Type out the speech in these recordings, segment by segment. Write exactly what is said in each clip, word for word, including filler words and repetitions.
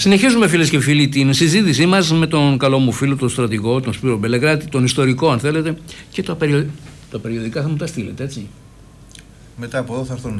Συνεχίζουμε, φίλες και φίλοι, την συζήτησή μας με τον καλό μου φίλο, τον στρατηγό, τον Σπύρο Μπελεγράτη, τον ιστορικό αν θέλετε, και τα, περιο... τα περιοδικά θα μου τα στείλετε, έτσι. Μετά από εδώ θα έρθουν.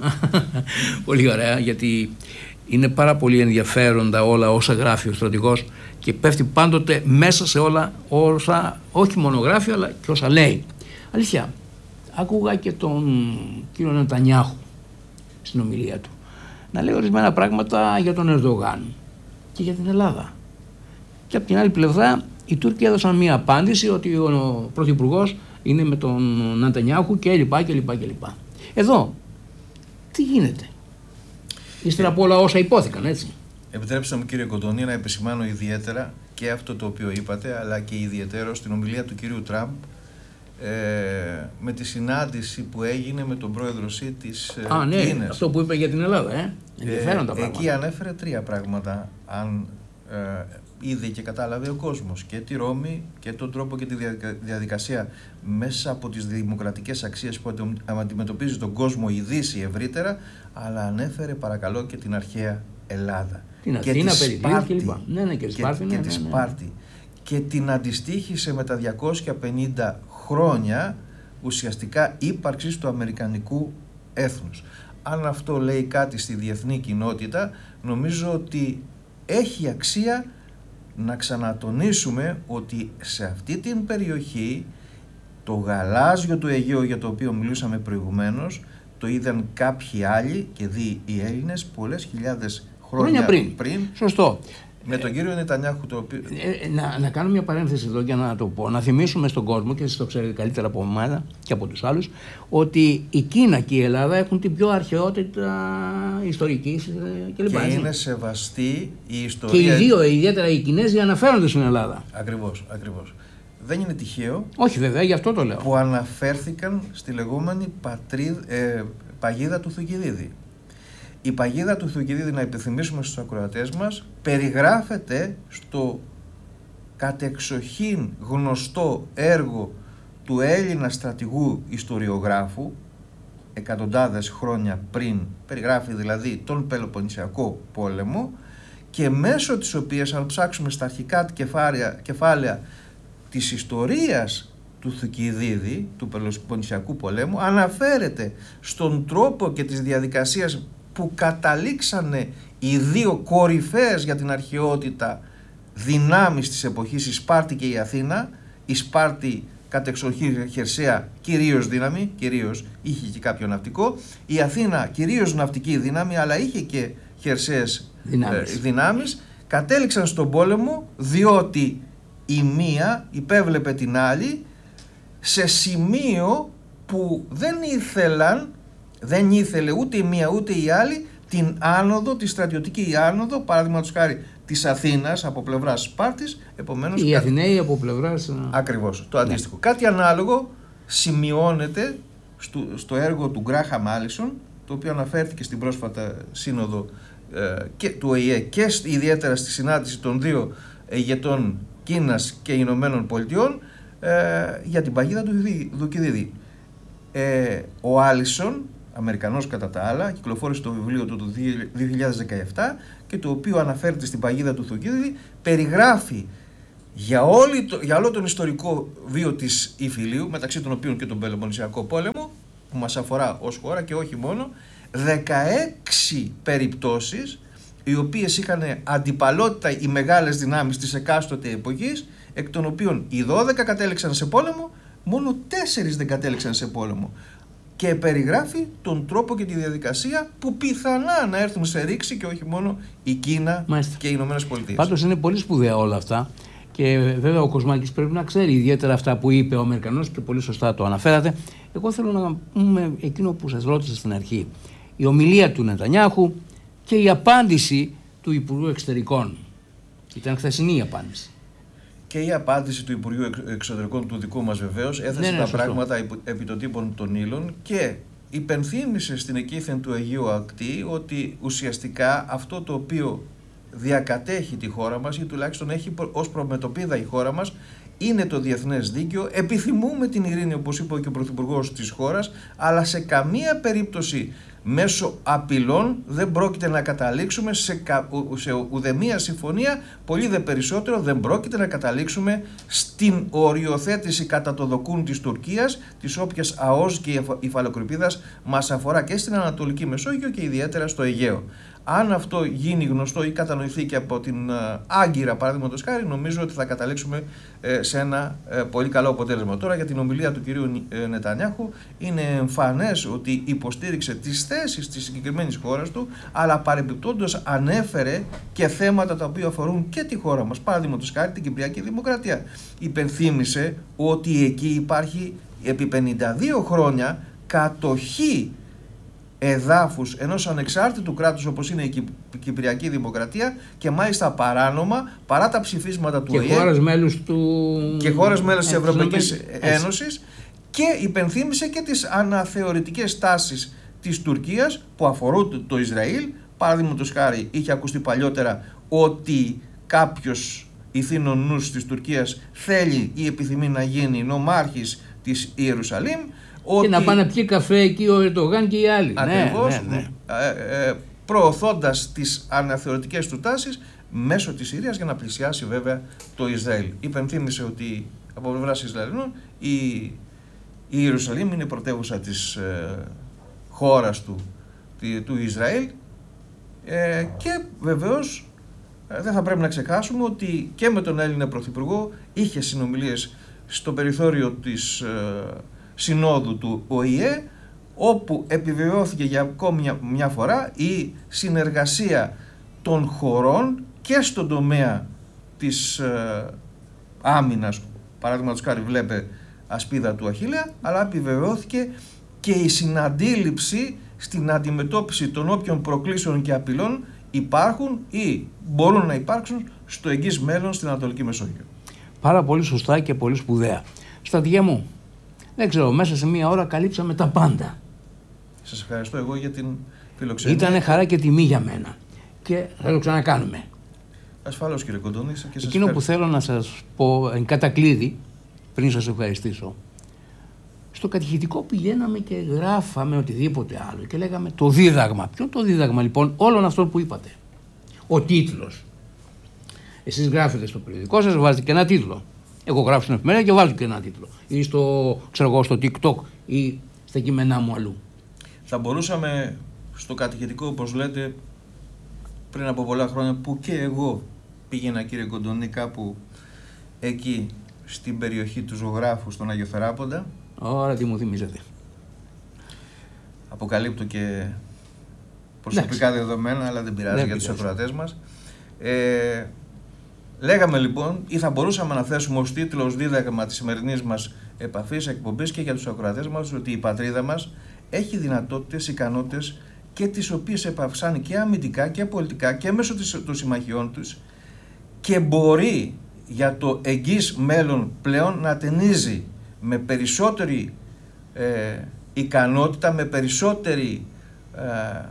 Πολύ ωραία, γιατί είναι πάρα πολύ ενδιαφέροντα όλα όσα γράφει ο στρατηγός και πέφτει πάντοτε μέσα σε όλα όσα, όχι μόνο γράφει, αλλά και όσα λέει. Αλήθεια, άκουγα και τον κύριο Νετανιάχου στην ομιλία του να λέει ορισμένα πράγματα για τον Ερντογάν και για την Ελλάδα. Και από την άλλη πλευρά οι Τούρκοι έδωσαν μία απάντηση ότι ο πρωθυπουργός είναι με τον Νετανιάχου και λοιπά και λοιπά και λοιπά. Εδώ, τι γίνεται, ύστερα από όλα όσα υπόθηκαν, έτσι. Επιτρέψτε μου, κύριε Κοντώνη, να επισημάνω ιδιαίτερα και αυτό το οποίο είπατε, αλλά και ιδιαίτερο στην ομιλία του κυρίου Τραμπ ε, με τη συνάντηση που έγινε με τον πρόεδρο ΣΥ της Α, ναι, Κίνες. Αυτό που είπε για την Ελλάδα, ε. Ενδιαφέρον τα ε, πράγματα. Εκεί ανέφερε τρία πράγματα, αν ε, είδε και κατάλαβε ο κόσμος, και τη Ρώμη και τον τρόπο και τη διαδικασία μέσα από τις δημοκρατικές αξίες που αντιμετωπίζει τον κόσμο η Δύση ευρύτερα, αλλά ανέφερε παρακαλώ και την αρχαία Ελλάδα. Την και Αθήνα, τη Σπάρτη κλπ. Ναι, ναι, και, και, Σπάρτη, ναι, και τη ναι, ναι. Σπάρτη. Και την αντιστοίχησε με τα διακόσια πενήντα χρόνια ουσιαστικά ύπαρξης του αμερικανικού έθνους. Αν αυτό λέει κάτι στη διεθνή κοινότητα, νομίζω ότι έχει αξία να ξανατονίσουμε ότι σε αυτή την περιοχή το γαλάζιο του Αιγαίου, για το οποίο μιλούσαμε προηγουμένως, το είδαν κάποιοι άλλοι και δι οι Έλληνες πολλές χιλιάδες χρόνια πριν. πριν. Σωστό. Με τον κύριο Νετανιάχου, το οποίο... Ε, να, να κάνω μια παρένθεση εδώ για να το πω. Να θυμίσουμε στον κόσμο, και εσείς το ξέρετε καλύτερα από εμένα και από τους άλλους, ότι η Κίνα και η Ελλάδα έχουν την πιο αρχαιότητα ιστορική κλπ. Και είναι σεβαστή η ιστορία. Και οι δύο, ιδιαίτερα οι Κινέζοι, αναφέρονται στην Ελλάδα. Ακριβώς, ακριβώς. Δεν είναι τυχαίο. Όχι βέβαια, γι' αυτό το λέω. Που αναφέρθηκαν στη λεγόμενη πατρίδ, ε, παγίδα του Θουκυδίδη. Η παγίδα του Θουκυδίδη, να επιθυμίσουμε στους ακροατές μας, περιγράφεται στο κατεξοχήν γνωστό έργο του Έλληνα στρατηγού ιστοριογράφου εκατοντάδες χρόνια πριν, περιγράφει δηλαδή τον Πελοποννησιακό πόλεμο, και μέσω της οποίας, αν ψάξουμε στα αρχικά κεφάλαια, κεφάλαια της ιστορίας του Θουκυδίδη, του Πελοποννησιακού πολέμου, αναφέρεται στον τρόπο και τις διαδικασίες που καταλήξανε οι δύο κορυφαίες για την αρχαιότητα δυνάμεις της εποχής, η Σπάρτη και η Αθήνα. Η Σπάρτη κατεξοχήν χερσαία κυρίως δύναμη, κυρίως είχε και κάποιο ναυτικό. Η Αθήνα κυρίως ναυτική δύναμη, αλλά είχε και χερσαίες δυνάμεις. Ε, δυνάμεις. Κατέληξαν στον πόλεμο διότι η μία υπέβλεπε την άλλη σε σημείο που δεν ήθελαν Δεν ήθελε ούτε η μία ούτε η άλλη την άνοδο, τη στρατιωτική άνοδο, παραδείγματος χάρη της Αθήνας από πλευράς Σπάρτης. Επομένως, οι Αθηναίοι από πλευράς. Ακριβώς, το αντίστοιχο. Ναι. Κάτι ανάλογο σημειώνεται στο, στο έργο του Γκράχαμ Άλισον, το οποίο αναφέρθηκε στην πρόσφατα σύνοδο ε, και του Ο Ε Ε και ιδιαίτερα στη συνάντηση των δύο ηγετών Κίνας και Ηνωμένων Πολιτειών ε, για την παγίδα του Θουκυδίδη. Ε, ο Άλισον, Αμερικανός κατά τα άλλα, κυκλοφόρησε το βιβλίο του το δύο χιλιάδες δεκαεπτά και το οποίο αναφέρεται στην παγίδα του Θουκυδίδη, περιγράφει για, όλη το, για όλο τον ιστορικό βίο της Ιφιλίου, μεταξύ των οποίων και τον Πελοποννησιακό πόλεμο, που μας αφορά ως χώρα και όχι μόνο, δεκαέξι περιπτώσεις οι οποίες είχαν αντιπαλότητα οι μεγάλες δυνάμεις της εκάστοτε εποχής, εκ των οποίων οι δώδεκα κατέληξαν σε πόλεμο, μόνο τέσσερις δεν κατέληξαν σε πόλεμο. Και περιγράφει τον τρόπο και τη διαδικασία που πιθανά να έρθουν σε ρήξη και όχι μόνο η Κίνα Μάλιστα. και οι Ηνωμένες Πολιτείες. Πάντως είναι πολύ σπουδαία όλα αυτά και βέβαια ο Κοσμάκης πρέπει να ξέρει ιδιαίτερα αυτά που είπε ο Αμερικανός και πολύ σωστά το αναφέρατε. Εγώ θέλω να πούμε εκείνο που σας ρώτησα στην αρχή. Η ομιλία του Νετανιάχου και η απάντηση του Υπουργού Εξωτερικών. Ήταν χθεσινή η απάντηση. Και η απάντηση του Υπουργείου Εξωτερικών του δικού μας βεβαίως έθεσε ναι, ναι, τα σωστό. πράγματα επί των τύπων των ύλων και υπενθύμησε στην εκείθεν του Αιγαίου Ακτή ότι ουσιαστικά αυτό το οποίο διακατέχει τη χώρα μας ή τουλάχιστον έχει ως προμετωπίδα η χώρα μας είναι το διεθνές δίκαιο. Επιθυμούμε την ειρήνη, όπως είπε και ο Πρωθυπουργός της χώρας, αλλά σε καμία περίπτωση μέσω απειλών δεν πρόκειται να καταλήξουμε σε, κα, σε ουδεμία συμφωνία, πολύ δε περισσότερο δεν πρόκειται να καταλήξουμε στην οριοθέτηση κατά το δοκούν της Τουρκίας, της όποιας ΑΟΣ και υφαλοκρηπίδας μας αφορά και στην Ανατολική Μεσόγειο και ιδιαίτερα στο Αιγαίο. Αν αυτό γίνει γνωστό ή κατανοηθεί και από την Άγκυρα, παραδείγματος χάρη, νομίζω ότι θα καταλήξουμε σε ένα πολύ καλό αποτέλεσμα. Τώρα, για την ομιλία του κυρίου Νετανιάχου, είναι εμφανές ότι υποστήριξε τις θέσεις της συγκεκριμένης χώρας του, αλλά παρεμπιπτόντως ανέφερε και θέματα τα οποία αφορούν και τη χώρα μας, παραδείγματος χάρη την Κυπριακή Δημοκρατία. Υπενθύμησε ότι εκεί υπάρχει επί πενήντα δύο χρόνια κατοχή εδάφους ενός ανεξάρτητου κράτους όπως είναι η Κυπριακή Δημοκρατία και μάλιστα παράνομα, παρά τα ψηφίσματα του και ΟΗΕ χώρες μέλους του... και χώρες μέλους της Ευρωπαϊκής έτσι. Ένωσης, και υπενθύμησε και τις αναθεωρητικές τάσεις της Τουρκίας που αφορούν το Ισραήλ. Παραδείγματος χάρη, είχε ακουστεί παλιότερα ότι κάποιος ηθήνων νους της Τουρκίας θέλει ή επιθυμεί να γίνει νομάρχης της Ιερουσαλήμ. Και ότι... να πάνε να πιει καφέ εκεί ο Ερντογάν και οι άλλοι. Ακριβώς, ναι, ναι, ναι. Ε, ε, προωθώντας τις αναθεωρητικές του τάσεις μέσω της Συρίας για να πλησιάσει βέβαια το Ισραήλ. Υπενθύμησε ότι από πλευράς Ισραηλινών η, η Ιερουσαλήμ είναι πρωτεύουσα της ε, χώρας του, τη, του Ισραήλ ε, και βεβαίως ε, δεν θα πρέπει να ξεχάσουμε ότι και με τον Έλληνα Πρωθυπουργό είχε συνομιλίες στο περιθώριο της ε, συνόδου του ΟΗΕ, όπου επιβεβαιώθηκε για ακόμη μια, μια φορά η συνεργασία των χωρών και στον τομέα της ε, άμυνας, παραδείγματος χάρη βλέπε ασπίδα του Αχιλλέα, αλλά επιβεβαιώθηκε και η συναντήληψη στην αντιμετώπιση των όποιων προκλήσεων και απειλών υπάρχουν ή μπορούν να υπάρξουν στο εγγύς μέλλον στην Ανατολική Μεσόγειο. Πάρα πολύ σωστά και πολύ σπουδαία. Στρατηγέ μου, δεν ξέρω, μέσα σε μία ώρα καλύψαμε τα πάντα. Σας ευχαριστώ εγώ για την φιλοξενία. Ήτανε χαρά και τιμή για μένα. Και θα το ξανακάνουμε. Ασφαλώς κύριε Κοντώνη. Και σας Εκείνο ευχαριστώ. που θέλω να σας πω εν κατακλείδη, πριν σας ευχαριστήσω, στο κατηχητικό πηγαίναμε και γράφαμε οτιδήποτε άλλο και λέγαμε το δίδαγμα. Ποιο το δίδαγμα λοιπόν όλων αυτών που είπατε? Ο τίτλος. Εσείς γράφετε στο περιοδικό σας, βάζετε και ένα τίτλο. Εγώ γράφω στην εφημερίδα και βάζω και ένα τίτλο. Ή στο, ξέρω εγώ, στο TikTok ή στα κείμενά μου αλλού. Θα μπορούσαμε στο κατηχητικό, όπως λέτε, πριν από πολλά χρόνια που και εγώ πήγαινα κύριε Κοντονή κάπου εκεί στην περιοχή του ζωγράφου στον Άγιο Θεράποντα. Ωραία, τι μου θυμίζετε. Αποκαλύπτω και προσωπικά Εντάξει. δεδομένα, αλλά δεν πειράζει Δεν για τους πειράζει. ακροατές μας. Ε, λέγαμε λοιπόν, ή θα μπορούσαμε να θέσουμε ως τίτλο, ως δίδαγμα της σημερινής μας επαφής, εκπομπής και για τους ακροατές μας, ότι η πατρίδα μας έχει δυνατότητες, ικανότητες και τις οποίες επαυσάνει και αμυντικά και πολιτικά και μέσω των συμμαχιών τους και μπορεί για το εγγύς μέλλον πλέον να ταινίζει με περισσότερη ε, ικανότητα, με περισσότερη ε,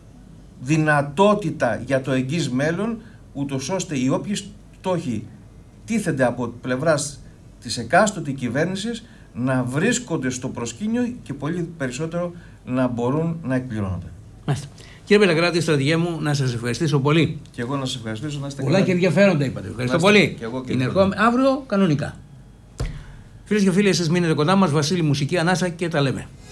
δυνατότητα για το εγγύς μέλλον, ούτως ώστε οι όποιοι στόχοι τίθενται από πλευράς της εκάστοτε κυβέρνησης να βρίσκονται στο προσκήνιο και πολύ περισσότερο να μπορούν να εκπληρώνονται. Μάλιστα. Κύριε Πελεγράτη, στρατηγέ μου, να σας ευχαριστήσω πολύ. Και εγώ να σας ευχαριστήσω, να είστε Πολλά καλά. και ενδιαφέροντα είπατε. Ευχαριστώ Να είστε πολύ. και εγώ, κύριε Την Πρόεδρε. ερχόμαι αύριο κανονικά. Φίλες και φίλοι, εσείς μείνετε κοντά μας. Βασίλη Μουσική Ανάσα και τα λέμε.